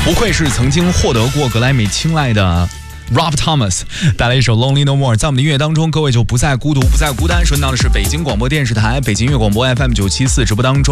不愧是曾经获得过格莱美青睐的 Rob Thomas 带来一首 Lonely No More。 在我们的音乐当中，各位就不再孤独不再孤单。说到的是北京广播电视台北京音乐广播 FM 974直播当中